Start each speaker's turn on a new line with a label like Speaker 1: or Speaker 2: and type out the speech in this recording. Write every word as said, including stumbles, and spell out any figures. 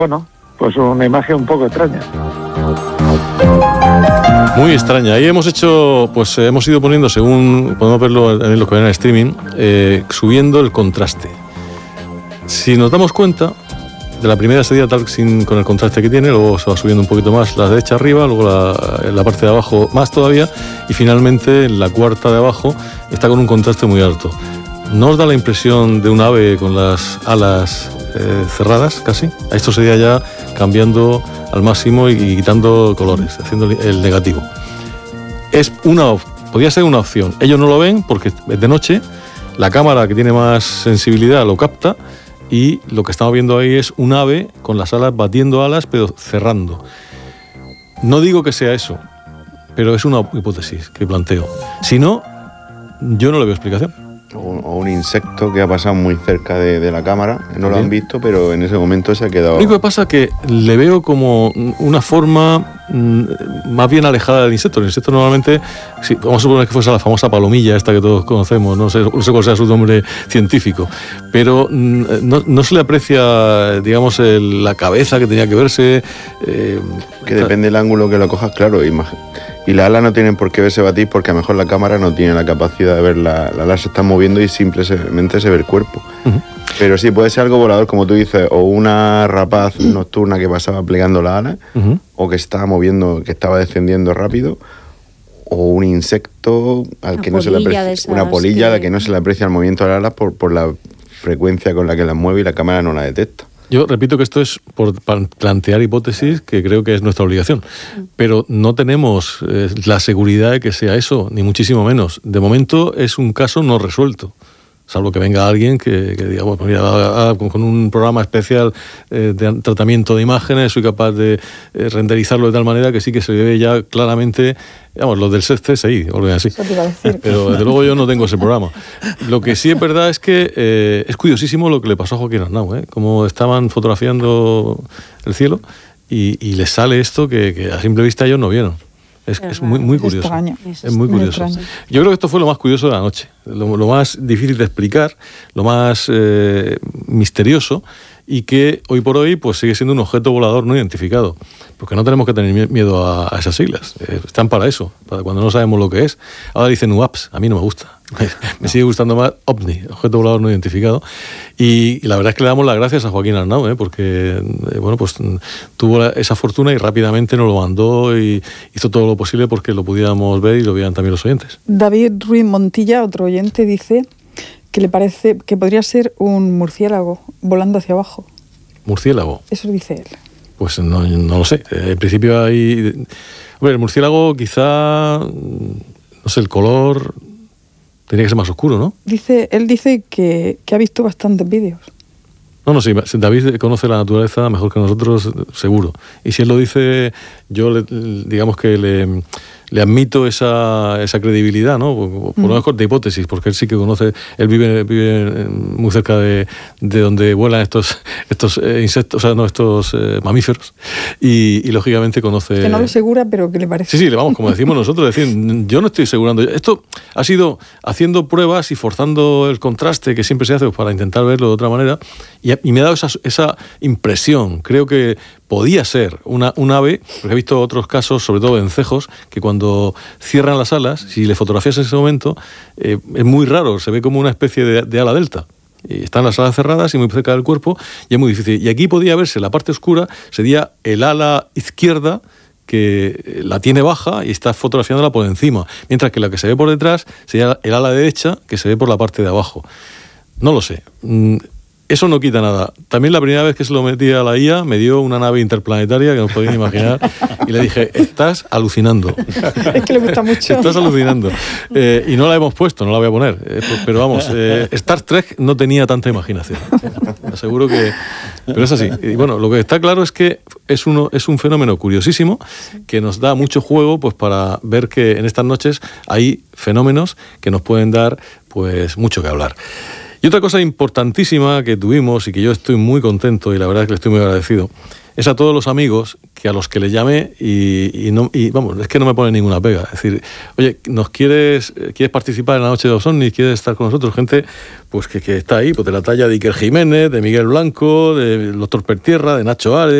Speaker 1: Bueno, pues una imagen un poco extraña.
Speaker 2: Muy extraña. Ahí hemos hecho, pues eh, hemos ido poniendo, según podemos verlo en lo que ven en el streaming, eh, subiendo el contraste. Si nos damos cuenta, de la primera sería tal sin, con el contraste que tiene, luego se va subiendo un poquito más la derecha arriba, luego la, la parte de abajo más todavía, y finalmente en la cuarta de abajo está con un contraste muy alto. ¿No os da la impresión de un ave con las alas eh, cerradas casi? Esto sería ya cambiando al máximo y, y quitando colores, haciendo el negativo. Es una, podría ser una opción. Ellos no lo ven porque es de noche, la cámara que tiene más sensibilidad lo capta y lo que estamos viendo ahí es un ave con las alas batiendo alas pero cerrando. No digo que sea eso, pero es una hipótesis que planteo. Si no, yo no le veo explicación.
Speaker 3: O, o un insecto que ha pasado muy cerca de, de la cámara, no lo han visto, pero en ese momento se ha quedado...
Speaker 2: Lo único que pasa es que le veo como una forma mmm, más bien alejada del insecto. El insecto normalmente, si, vamos a suponer que fuese la famosa palomilla esta que todos conocemos, no sé, no sé cuál sea su nombre científico, pero mmm, no, no se le aprecia, digamos, el, la cabeza que tenía que verse...
Speaker 3: Eh, que depende del ángulo que lo cojas, claro, imagínate. Y las alas no tienen por qué verse batir porque a lo mejor la cámara no tiene la capacidad de ver, la, la alas se están moviendo y simplemente se ve el cuerpo. Uh-huh. Pero sí, puede ser algo volador, como tú dices, o una rapaz nocturna que pasaba plegando las alas, uh-huh. o que estaba moviendo, que estaba descendiendo rápido, o un insecto al
Speaker 4: una
Speaker 3: que no se le aprecia, una polilla
Speaker 4: que...
Speaker 3: a la que no se le aprecia el movimiento de las alas por, por la frecuencia con la que las mueve y la cámara no la detecta.
Speaker 2: Yo repito que esto es por plantear hipótesis, que creo que es nuestra obligación, pero no tenemos eh, la seguridad de que sea eso, ni muchísimo menos. De momento es un caso no resuelto, salvo que venga alguien que, que diga, bueno, mira, a, a, con un programa especial eh, de tratamiento de imágenes soy capaz de eh, renderizarlo de tal manera que sí que se ve ya claramente, digamos, los del C S I, o algo así. Pero desde luego yo no tengo ese programa. Lo que sí es verdad es que eh, es curiosísimo lo que le pasó a Joaquín Arnau, ¿eh? Como estaban fotografiando el cielo y, y les sale esto que, que a simple vista ellos no vieron. Es, es muy, muy curioso.
Speaker 5: Extraño.
Speaker 2: Es muy curioso. Muy Yo creo que esto fue lo más curioso de la noche, lo, lo más difícil de explicar, lo más eh, misterioso, y que hoy por hoy pues sigue siendo un objeto volador no identificado, porque no tenemos que tener miedo a, a esas siglas, eh, están para eso, para cuando no sabemos lo que es. Ahora dicen U A P S, a mí no me gusta, me sigue gustando más OVNI, objeto volador no identificado, y, y la verdad es que le damos las gracias a Joaquín Arnau, eh, porque eh, bueno, pues tuvo la, esa fortuna y rápidamente nos lo mandó y hizo todo lo posible porque lo pudiéramos ver y lo vieran también los oyentes.
Speaker 5: David Ruiz Montilla, otro oyente, dice que le parece que podría ser un murciélago volando hacia abajo.
Speaker 2: ¿Murciélago?
Speaker 5: Eso dice él.
Speaker 2: Pues no, no lo sé. En principio hay... Hombre, el murciélago quizá... No sé, el color... Tendría que ser más oscuro, ¿no?
Speaker 5: Dice, él dice que, que ha visto bastantes vídeos.
Speaker 2: No, no, sí, David conoce la naturaleza mejor que nosotros, seguro. Y si él lo dice, yo le, digamos que le... le admito esa, esa credibilidad, ¿no? Por, por una corta hipótesis, porque él sí que conoce, él vive, vive muy cerca de, de donde vuelan estos, estos eh, insectos, o sea, no, estos eh, mamíferos, y, y lógicamente conoce...
Speaker 5: Que no lo asegura, pero ¿qué le parece?
Speaker 2: Sí, sí, vamos, como decimos nosotros, decir, yo no estoy asegurando. Esto ha sido haciendo pruebas y forzando el contraste que siempre se hace para intentar verlo de otra manera, y, y me ha dado esa, esa impresión. Creo que podía ser una, un ave, porque he visto otros casos, sobre todo en cejos, que cuando cierran las alas, si le fotografías en ese momento, eh, es muy raro, se ve como una especie de, de ala delta. Y están las alas cerradas y muy cerca del cuerpo, y es muy difícil. Y aquí podía verse la parte oscura, sería el ala izquierda, que la tiene baja y está fotografiándola por encima, mientras que la que se ve por detrás sería el ala derecha, que se ve por la parte de abajo. No lo sé. Eso no quita nada. También la primera vez que se lo metí a la I A me dio una nave interplanetaria que no podéis imaginar y le dije, estás alucinando.
Speaker 5: Es que le gusta mucho.
Speaker 2: Estás alucinando. Eh, y no la hemos puesto, no la voy a poner. Eh, pero vamos, eh, Star Trek no tenía tanta imaginación. Aseguro que... Pero es así. Y bueno, lo que está claro es que es, uno, es un fenómeno curiosísimo que nos da mucho juego pues para ver que en estas noches hay fenómenos que nos pueden dar pues mucho que hablar. Y otra cosa importantísima que tuvimos y que yo estoy muy contento y la verdad es que le estoy muy agradecido, es a todos los amigos que a los que les llamé y, y, no, y vamos, es que no me ponen ninguna pega. Es decir, oye, ¿nos quieres, quieres participar en la noche de los ovnis? ¿Quieres estar con nosotros? Gente pues que, que está ahí, pues de la talla de Iker Jiménez, de Miguel Blanco, del doctor Pertierra, de Nacho Ares,